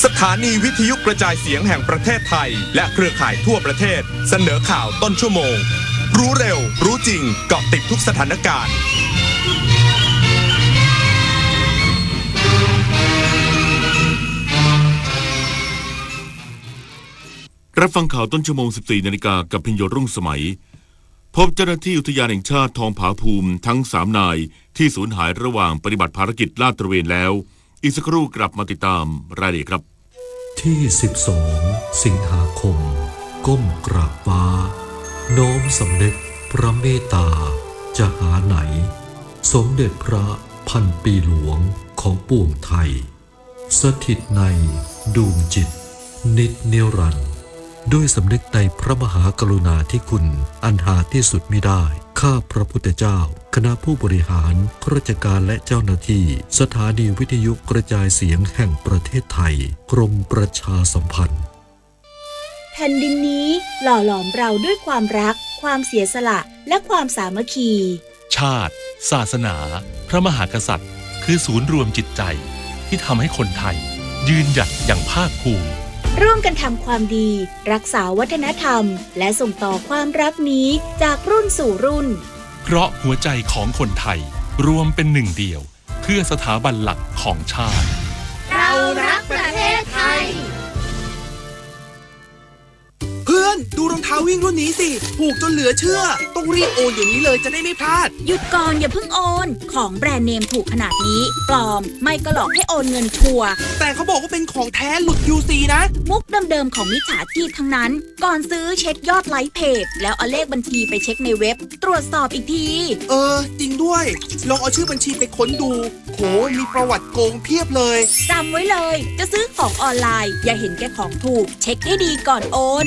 สถานีวิทยุกระจายเสียงแห่งประเทศไทยและเครือข่ายทั่วประเทศเสนอข่าวต้นชั่วโมงรู้เร็วรู้จริงเกาะติดทุกสถานการณ์รับฟังข่าวต้นชั่วโมง 14 นาฬิกากับพิญโยรุ่งสมัยพบเจ้าหน้าที่อุทยานแห่งชาติทองผาภูมิทั้ง3นายที่สูญหายระหว่างปฏิบัติภารกิจลาดตระเวนแล้วอีกสักครู่กลับมาติดตามรายละเอียดครับที่12สิงหาคมก้มกราบฟ้าโน้มสำนึกพระเมตตาจะหาไหนสมเด็จพระพันปีหลวงของปวงไทยสถิตในดวงจิตนิจนิรันดร์ด้วยสำนึกในพระมหากรุณาธิคุณอันหาที่สุดมิได้ข้าพระพุทธเจ้าคณะผู้บริหารข้าราชการและเจ้าหน้าที่สถานีวิทยุกระจายเสียงแห่งประเทศไทยกรมประชาสัมพันธ์แผ่นดินนี้หล่อหลอมเราด้วยความรักความเสียสละและความสามัคคีชาติศาสนาพระมหากษัตริย์คือศูนย์รวมจิตใจที่ทำให้คนไทยยืนหยัดอย่างภาคภูมิร่วมกันทำความดีรักษาวัฒนธรรมและส่งต่อความรักนี้จากรุ่นสู่รุ่นเพราะหัวใจของคนไทยรวมเป็นหนึ่งเดียวเพื่อสถาบันหลักของชาติเรารักประเทศไทยเพื่อนดูรองเท้าวิ่งรุ่นนี้สิถูกจนเหลือเชื่อต้องรีบโอนอย่างนี้เลยจะได้ไม่พลาดหยุดก่อนอย่าเพิ่งโอนของแบรนด์เนมถูกขนาดนี้ปลอมไม่ก็หลอกให้โอนเงินชัวร์แต่เขาบอกว่าเป็นของแท้หลุด UC นะมุกเดิมๆของมิจฉาชีพทั้งนั้นก่อนซื้อเช็คยอดไลค์เพจแล้วเอาเลขบัญชีไปเช็คในเว็บตรวจสอบอีกทีจริงด้วยลองเอาชื่อบัญชีไปค้นดูโหมีประวัติโกงเพียบเลยจำไว้เลยจะซื้อของออนไลน์อย่าเห็นแก่ของถูกเช็คให้ดีก่อนโอน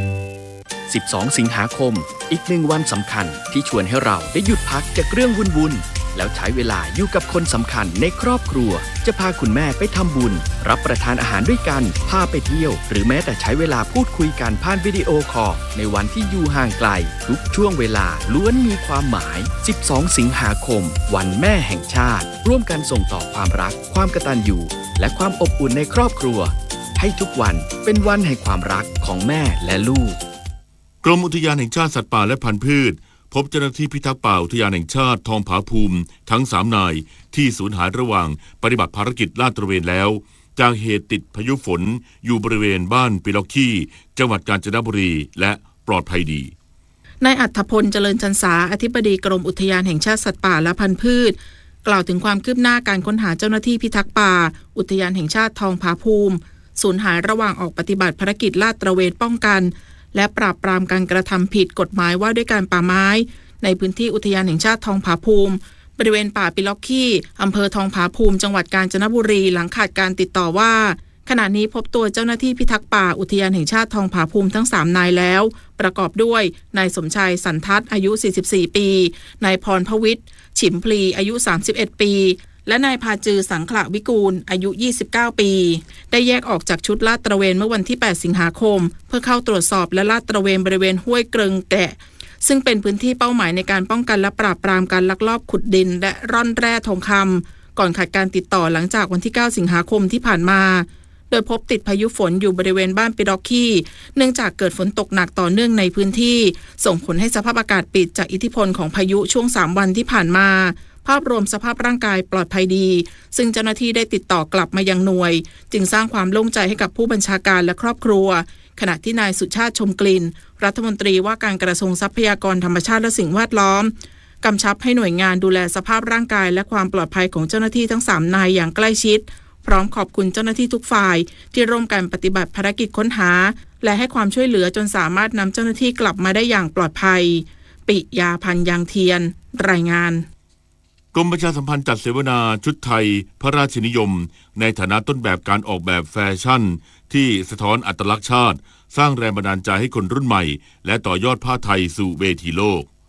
12 สิงหาคมอีก1วันสำคัญที่ชวนให้เราได้หยุดพักจากเรื่องวุ่นๆแล้วใช้เวลาอยู่กับคนสำคัญในครอบครัวจะพาคุณแม่ไปทำบุญรับประทานอาหารด้วยกันพาไปเที่ยวหรือแม้แต่ใช้เวลาพูดคุยกันผ่านวิดีโอคอลในวันที่อยู่ห่างไกลทุกช่วงเวลาล้วนมีความหมาย12 สิงหาคมวันแม่แห่งชาติร่วมกันส่งต่อความรักความกตัญญูและความอบอุ่นในครอบครัวให้ทุกวันเป็นวันแห่งความรักของแม่และลูกกรมอุทยานแห่งชาติสัตว์ป่าและพันธุ์พืชพบเจ้าหน้าที่พิทักษ์ป่าอุทยานแห่งชาติทองผาภูมิทั้ง3นายที่สูญหายระหว่างปฏิบัติภารกิจลาดตระเวนแล้วจากเหตุติดพายุฝนอยู่บริเวณบ้านปิล็อกขี้จังหวัดกาญจนบุรีและปลอดภัยดีนายอัฏฐพลเจริญจันสาอธิบดีกรมอุทยานแห่งชาติสัตว์ป่าและพันธุ์พืชกล่าวถึงความคืบหน้าการค้นหาเจ้าหน้าที่พิทักษ์ป่าอุทยานแห่งชาติทองผาภูมิสูญหายระหว่างออกปฏิบัติภารกิจลาดตระเวนป้องกันและปราบปรามการกระทำผิดกฎหมายว่าด้วยการป่าไม้ในพื้นที่อุทยานแห่งชาติทองผาภูมิบริเวณป่าปิล็อกขี้อำเภอทองผาภูมิจังหวัดกาญจนบุรีหลังขาดการติดต่อว่าขณะนี้พบตัวเจ้าหน้าที่พิทักษ์ป่าอุทยานแห่งชาติทองผาภูมิทั้ง3นายแล้วประกอบด้วยนายสมชายสันทัศน์อายุ44ปีนายพรพวิทย์ฉิมพลีอายุ31ปีและนายพาจือสังขละวิกูลอายุ29ปีได้แยกออกจากชุดลาดตระเวนเมื่อวันที่8สิงหาคมเพื่อเข้าตรวจสอบและลาดตระเวนบริเวณห้วยเกริงแกะซึ่งเป็นพื้นที่เป้าหมายในการป้องกันและปราบปรามการลักลอบขุดดินและร่อนแร่ทองคำก่อนขาดการติดต่อหลังจากวันที่9สิงหาคมที่ผ่านมาโดยพบติดพายุฝนอยู่บริเวณบ้านปิล็อกขี้เนื่องจากเกิดฝนตกหนักต่อเนื่องในพื้นที่ส่งผลให้สภาพอากาศปิดจากอิทธิพลของพายุช่วง3วันที่ผ่านมาภาพรวมสภาพร่างกายปลอดภัยดีซึ่งเจ้าหน้าที่ได้ติดต่อกลับมายังหน่วยจึงสร้างความโล่งใจให้กับผู้บัญชาการและครอบครัวขณะที่นายสุชาติชมกลิ่นรัฐมนตรีว่าการกระทรวงทรัพยากรธรรมชาติและสิ่งแวดล้อมกำชับให้หน่วยงานดูแลสภาพร่างกายและความปลอดภัยของเจ้าหน้าที่ทั้ง3นายอย่างใกล้ชิดพร้อมขอบคุณเจ้าหน้าที่ทุกฝ่ายที่ร่วมกันปฏิบัติภารกิจค้นหาและให้ความช่วยเหลือจนสามารถนำเจ้าหน้าที่กลับมาได้อย่างปลอดภัยปิยาพันธ์ยางเทียนรายงานกรมประชาสัมพันธ์จัดเสวนาชุดไทยพระราชนิยมในฐานะต้นแบบการออกแบบแฟชั่นที่สะท้อนอัตลักษณ์ชาติสร้างแรงบันดาลใจให้คนรุ่นใหม่และต่อยอดผ้าไทยสู่เวทีโลก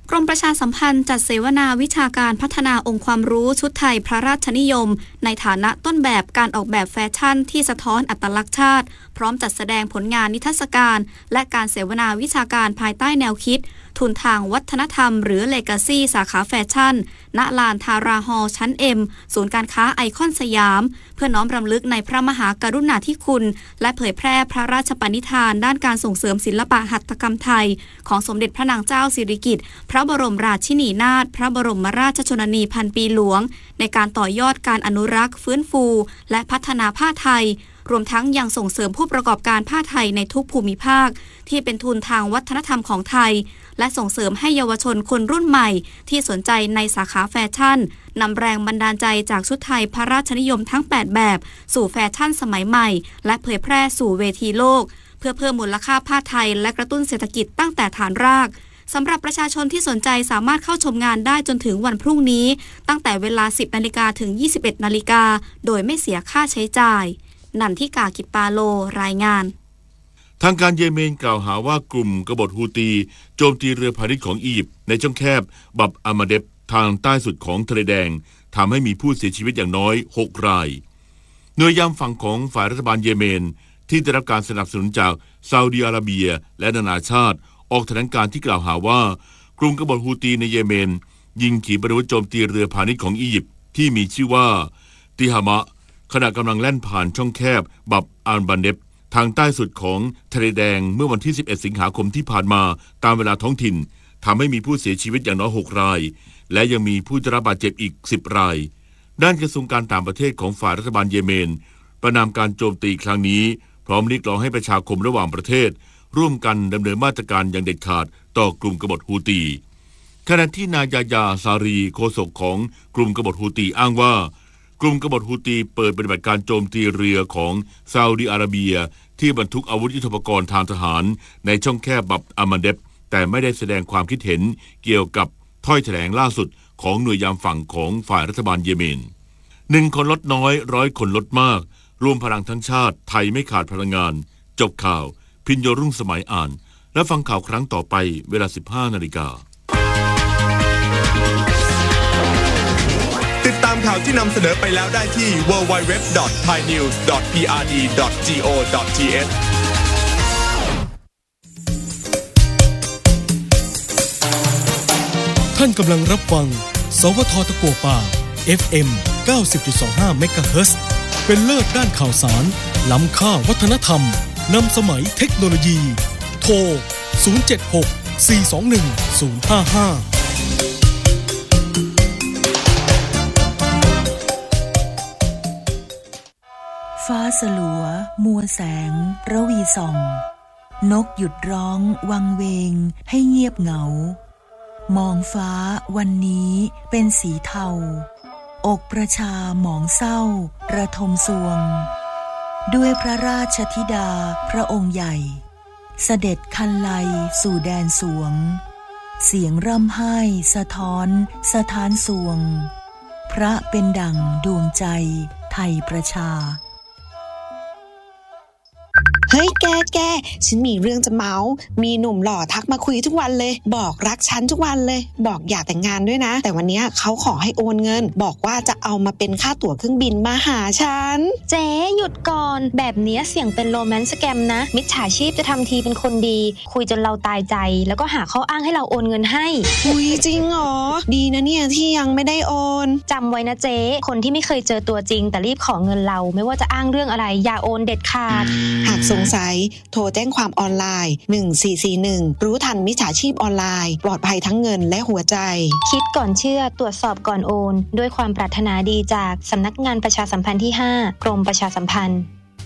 กรมประชาสัมพันธ์จัดเสวนาวิชาการพัฒนาองค์ความรู้ชุดไทยพระราชนิยมในฐานะต้นแบบการออกแบบแฟชั่นที่สะท้อนอัตลักษณ์ชาติพร้อมจัดแสดงผลงานนิทรรศการและการเสวนาวิชาการภายใต้แนวคิดทุนทางวัฒนธรรมหรือ Legacy สาขาแฟชั่นณลานทาราฮอลล์ชั้น M ศูนย์การค้าไอคอนสยามเพื่อน้อมรำลึกในพระมหากรุณาธิคุณและเผยแพร่พระราชปณิธานด้านการส่งเสริมศิลปะหัตถกรรมไทยของสมเด็จพระนางเจ้าสิริกิติ์พระบรมราชินีนาถพระบรมราชชนนีพันปีหลวงในการต่อยอดการอนุรักษ์ฟื้นฟูและพัฒนาผ้าไทยรวมทั้งยังส่งเสริมผู้ประกอบการผ้าไทยในทุกภูมิภาคที่เป็นทุนทางวัฒนธรรมของไทยและส่งเสริมให้เยาวชนคนรุ่นใหม่ที่สนใจในสาขาแฟชั่นนำแรงบันดาลใจจากชุดไทยพระราชนิยมทั้ง8แบบสู่แฟชั่นสมัยใหม่และเผยแพร่สู่เวทีโลกเพื่อเพิ่มมูลค่าผ้าไทยและกระตุ้นเศรษฐกิจตั้งแต่ฐานรากสำหรับประชาชนที่สนใจสามารถเข้าชมงานได้จนถึงวันพรุ่งนี้ตั้งแต่เวลา 10 นาฬิกาถึง 21 นาฬิกาโดยไม่เสียค่าใช้จ่ายนันทิกากิปปาโลรายงานทางการเยเมนกล่าวหาว่ากลุ่มกบฏฮูตีโจมตีเรือพาณิชย์ของอียิปต์ในช่องแคบบับอามาเดบทางใต้สุดของทะเลแดงทำให้มีผู้เสียชีวิตอย่างน้อย6รายหน่วยยามฝั่งของฝ่ายรัฐบาลเยเมนที่ได้รับการสนับสนุนจากซาอุดิอาระเบียและนานาชาติออกแถลงการที่กล่าวหาว่ากลุ่มกบฏฮูตีในเยเมนยิงขีปนาวุธโจมตีเรือพาณิชย์ของอียิปต์ที่มีชื่อว่าติฮามะขณะกำลังแล่นผ่านช่องแคบบับอาลบันเดบทางใต้สุดของทะเลแดงเมื่อวันที่11สิงหาคมที่ผ่านมาตามเวลาท้องถิ่นทำให้มีผู้เสียชีวิตอย่างน้อย6รายและยังมีผู้ได้รับบาดเจ็บอีก10รายด้านกระทรวงการต่างประเทศของฝ่ายรัฐบาลเยเมนประณามการโจมตีครั้งนี้พร้อมเรียกร้องให้ประชาคมระหว่างประเทศร่วมกันดำเนินมาตรการอย่างเด็ดขาดต่อกลุ่มกบฏฮูตีขณะที่นายาซารีโฆษกของกลุ่มกบฏฮูตีอ้างว่ากลุ่มกบฏฮูตีเปิดปฏิบัติการโจมตีเรือของซาอุดิอาระเบียที่บรรทุกอาวุธยุทโธปกรณ์ทางทหารในช่องแคบบับอามันเดบแต่ไม่ได้แสดงความคิดเห็นเกี่ยวกับถ้อยแถลงล่าสุดของหน่วยยามฝั่งของฝ่ายรัฐบาลเยเมน1คนลดน้อย100คนลดมากรวมพลังทั้งชาติไทยไม่ขาดพลังงานจบข่าวพิญโยรุ่งสมัยอ่านและฟังข่าวครั้งต่อไปเวลา 15 นาฬิกาติดตามข่าวที่นำเสนอไปแล้วได้ที่ www.thainews.prd.go.th ท่านกำลังรับฟังสวท.ตะกั่วป่า FM 90.25 เมกะเฮิรตซ์เป็นเลิศด้านข่าวสารล้ำค่าวัฒนธรรมนำสมัยเทคโนโลยีโทร 076-421-055 ฟ้าสลัวมัวแสงระวีส่องนกหยุดร้องวังเวงให้เงียบเหงามองฟ้าวันนี้เป็นสีเทาอกประชาหมองเศร้าระทมสวงด้วยพระราชธิดาพระองค์ใหญ่เสด็จคันไลสู่แดนสวงเสียงร่ำไห้สะท้อนสถานสวงพระเป็นดั่งดวงใจไทยประชาเฮ้ยแกฉันมีเรื่องจะเมาส์มีหนุ่มหล่อทักมาคุยทุกวันเลยบอกรักฉันทุกวันเลยบอกอยากแต่งงานด้วยนะแต่วันนี้เขาขอให้โอนเงินบอกว่าจะเอามาเป็นค่าตั๋วเครื่องบินมาหาฉันเจ๊หยุดก่อนแบบนี้เสี่ยงเป็นโรแมนต์สแกมนะมิจฉาชีพจะทำทีเป็นคนดีคุยจนเราตายใจแล้วก็หาข้ออ้างให้เราโอนเงินให้อุ๊ยจริงเหรอดีนะเนี่ยที่ยังไม่ได้โอนจำไว้นะเจ๊คนที่ไม่เคยเจอตัวจริงแต่รีบขอเงินเราไม่ว่าจะอ้างเรื่องอะไรอย่าโอนเด็ดขาดหากสงสัยโทรแจ้งความออนไลน์1441รู้ทันมิจฉาชีพออนไลน์ปลอดภัยทั้งเงินและหัวใจคิดก่อนเชื่อตรวจสอบก่อนโอนด้วยความปรารถนาดีจากสำนักงานประชาสัมพันธ์ที่5กรมประชาสัมพันธ์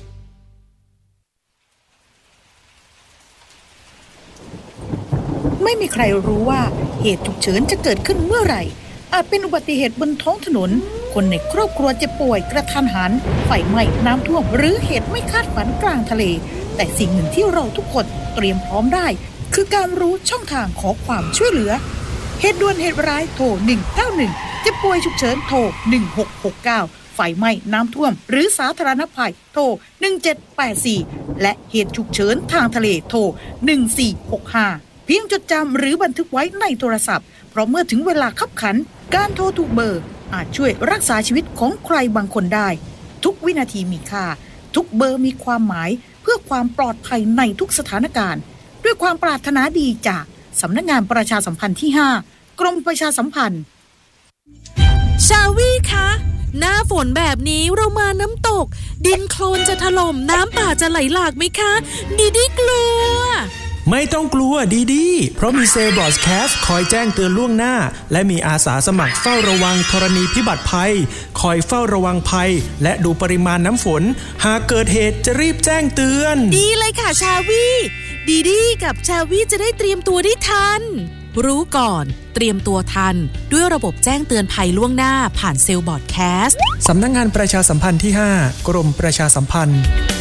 ไม่มีใครรู้ว่าเหตุฉุกเฉินจะเกิดขึ้นเมื่อไหร่อาจเป็นอุบัติเหตุบนท้องถนนคนในครอบครัวเจ็บป่วยกระทันหันไฟไหม้น้ำท่วมหรือเหตุไม่คาดฝันกลางทะเลแต่สิ่งหนึ่งที่เราทุกคนเตรียมพร้อมได้คือการรู้ช่องทางขอความช่วยเหลือเหตุด่วนเหตุร้ายโทร191เจ็บป่วยฉุกเฉินโทร1669ไฟไหม้น้ำท่วมหรือสาธารณภัยโทร1784และเหตุฉุกเฉินทางทะเลโทร1465 พียงจดจำหรือบันทึกไว้ในโทรศัพท์เพราะเมื่อถึงเวลาคับขันการโทรถูกเบอร์อาจช่วยรักษาชีวิตของใครบางคนได้ทุกวินาทีมีค่าทุกเบอร์มีความหมายเพื่อความปลอดภัยในทุกสถานการณ์ด้วยความปรารถนาดีจากสำนักงานประชาสัมพันธ์ที่ 5 กรมประชาสัมพันธ์ชาวี่คะหน้าฝนแบบนี้เรามาน้ำตกดินโคลนจะถล่มน้ำป่าจะไหลหลากไหมคะดีกลัวไม่ต้องกลัวดีเพราะมีเซลล์บรอดแคสต์คอยแจ้งเตือนล่วงหน้าและมีอาสาสมัครเฝ้าระวังธรณีพิบัติภัยคอยเฝ้าระวังภัยและดูปริมาณน้ำฝนหากเกิดเหตุจะรีบแจ้งเตือนดีเลยค่ะชาวี่ดีกับชาวี่จะได้เตรียมตัวได้ทันรู้ก่อนเตรียมตัวทันด้วยระบบแจ้งเตือนภัยล่วงหน้าผ่านเซลล์บรอดแคสต์สำนักงานประชาสัมพันธ์ที่ 5 กรมประชาสัมพันธ์